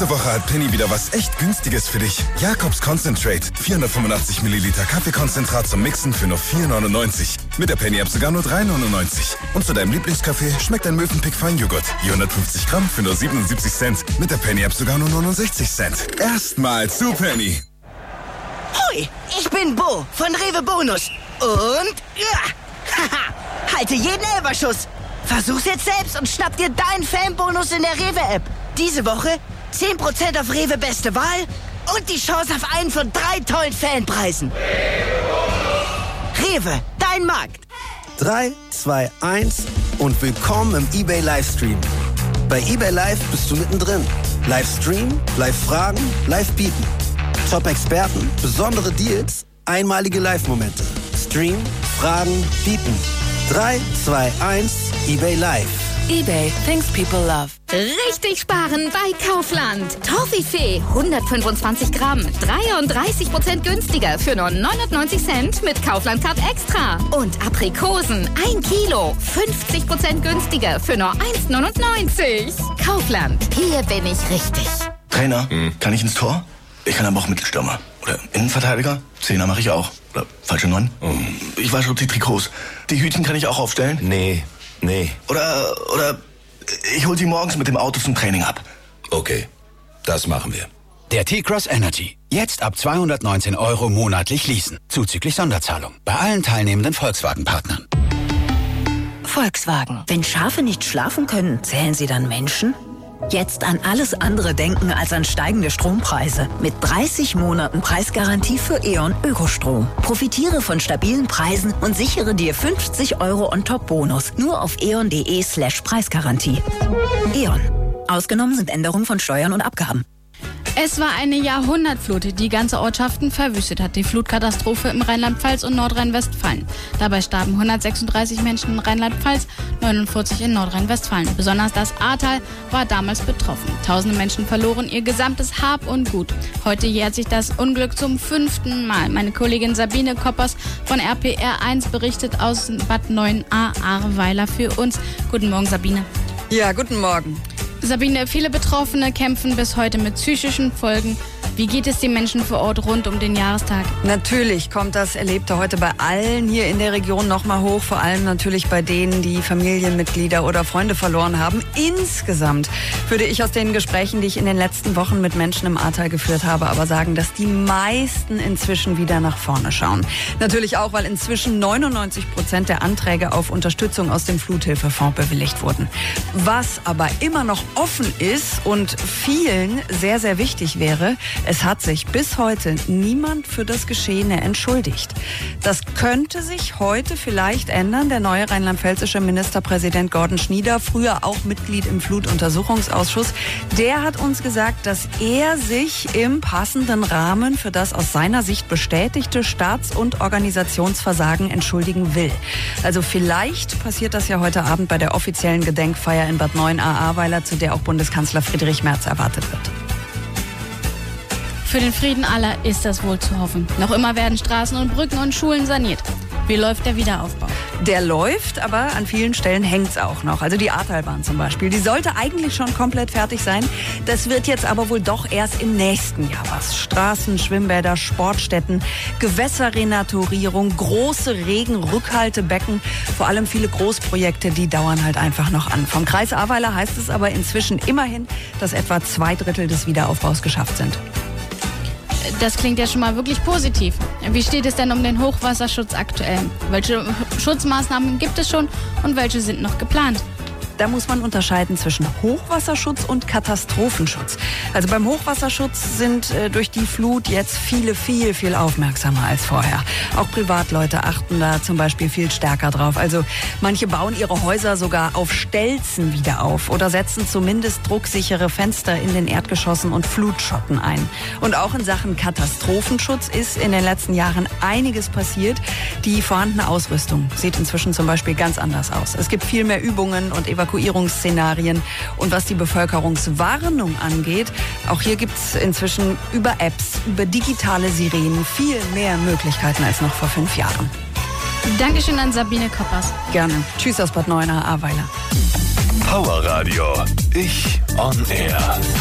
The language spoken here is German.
Diese Woche hat Penny wieder was echt Günstiges für dich. Jacobs Concentrate. 485 Milliliter Kaffeekonzentrat zum Mixen für nur 4,99. Mit der Penny-App sogar nur 3,99. Und zu deinem Lieblingskaffee schmeckt ein Mövenpick Feinjoghurt. 450 Gramm für nur 77 Cent. Mit der Penny-App sogar nur 69 Cent. Erstmal zu Penny. Hui, ich bin Bo von Rewe Bonus. Und halte jeden Elberschuss. Versuch's jetzt selbst und schnapp dir deinen Fanbonus in der Rewe-App. Diese Woche 10% auf Rewe Beste Wahl und die Chance auf einen von 3 tollen Fanpreisen. Rewe, dein Markt. 3, 2, 1 und willkommen im eBay Livestream. Bei eBay Live bist du mittendrin. Livestream, Live-Fragen, Live-Bieten. Top-Experten, besondere Deals, einmalige Live-Momente. Stream, Fragen, Bieten. 3, 2, 1, eBay Live. eBay, things people love. Richtig sparen bei Kaufland. Toffifee 125 Gramm, 33% günstiger für nur 99 Cent mit Kaufland Card Extra. Und Aprikosen 1 Kilo, 50% günstiger für nur 1,99. Kaufland, hier bin ich richtig. Trainer, kann ich ins Tor? Ich kann aber auch Mittelstürmer. Oder Innenverteidiger? Zehner mache ich auch. Oder falsche 9? Ich wasche die Trikots. Die Hütchen kann ich auch aufstellen? Nee. Oder ich hol sie morgens mit dem Auto zum Training ab. Okay, das machen wir. Der T-Cross Energy. Jetzt ab 219 € monatlich leasen. Zuzüglich Sonderzahlung. Bei allen teilnehmenden Volkswagen-Partnern. Volkswagen. Wenn Schafe nicht schlafen können, zählen sie dann Menschen? Jetzt an alles andere denken als an steigende Strompreise. Mit 30 Monaten Preisgarantie für E.ON Ökostrom. Profitiere von stabilen Preisen und sichere dir 50 € on-top-Bonus. Nur auf eon.de/Preisgarantie. E.ON. Ausgenommen sind Änderungen von Steuern und Abgaben. Es war eine Jahrhundertflut, die ganze Ortschaften verwüstet hat. Die Flutkatastrophe im Rheinland-Pfalz und Nordrhein-Westfalen. Dabei starben 136 Menschen in Rheinland-Pfalz, 49 in Nordrhein-Westfalen. Besonders das Ahrtal war damals betroffen. Tausende Menschen verloren ihr gesamtes Hab und Gut. Heute jährt sich das Unglück zum 5. Mal. Meine Kollegin Sabine Koppers von RPR1 berichtet aus Bad 9a Ahrweiler für uns. Guten Morgen, Sabine. Ja, guten Morgen. Sabine, viele Betroffene kämpfen bis heute mit psychischen Folgen. Wie geht es den Menschen vor Ort rund um den Jahrestag? Natürlich kommt das Erlebte heute bei allen hier in der Region nochmal hoch. Vor allem natürlich bei denen, die Familienmitglieder oder Freunde verloren haben. Insgesamt würde ich aus den Gesprächen, die ich in den letzten Wochen mit Menschen im Ahrtal geführt habe, aber sagen, dass die meisten inzwischen wieder nach vorne schauen. Natürlich auch, weil inzwischen 99% der Anträge auf Unterstützung aus dem Fluthilfefonds bewilligt wurden. Was aber immer noch offen ist und vielen sehr, sehr wichtig wäre, es hat sich bis heute niemand für das Geschehene entschuldigt. Das könnte sich heute vielleicht ändern. Der neue rheinland-pfälzische Ministerpräsident Gordon Schnieder, früher auch Mitglied im Flutuntersuchungsausschuss, der hat uns gesagt, dass er sich im passenden Rahmen für das aus seiner Sicht bestätigte Staats- und Organisationsversagen entschuldigen will. Also vielleicht passiert das ja heute Abend bei der offiziellen Gedenkfeier in Bad 9a Ahrweiler, zu der auch Bundeskanzler Friedrich Merz erwartet wird. Für den Frieden aller ist das wohl zu hoffen. Noch immer werden Straßen und Brücken und Schulen saniert. Wie läuft der Wiederaufbau? Der läuft, aber an vielen Stellen hängt's auch noch. Also die Ahrtalbahn zum Beispiel, die sollte eigentlich schon komplett fertig sein. Das wird jetzt aber wohl doch erst im nächsten Jahr was. Straßen, Schwimmbäder, Sportstätten, Gewässerrenaturierung, große Regenrückhaltebecken, vor allem viele Großprojekte, die dauern halt einfach noch an. Vom Kreis Ahrweiler heißt es aber inzwischen immerhin, dass etwa 2/3 des Wiederaufbaus geschafft sind. Das klingt ja schon mal wirklich positiv. Wie steht es denn um den Hochwasserschutz aktuell? Welche Schutzmaßnahmen gibt es schon und welche sind noch geplant? Da muss man unterscheiden zwischen Hochwasserschutz und Katastrophenschutz. Also beim Hochwasserschutz sind durch die Flut jetzt viele viel aufmerksamer als vorher. Auch Privatleute achten da zum Beispiel viel stärker drauf. Also manche bauen ihre Häuser sogar auf Stelzen wieder auf oder setzen zumindest drucksichere Fenster in den Erdgeschossen und Flutschotten ein. Und auch in Sachen Katastrophenschutz ist in den letzten Jahren einiges passiert. Die vorhandene Ausrüstung sieht inzwischen zum Beispiel ganz anders aus. Es gibt viel mehr Übungen und Evakuierungsszenarien. Und was die Bevölkerungswarnung angeht, auch hier gibt es inzwischen über Apps, über digitale Sirenen viel mehr Möglichkeiten als noch vor 5 Jahren. Dankeschön an Sabine Koppers. Gerne. Tschüss aus Bad 9a Ahrweiler. Power Radio. Ich on Air.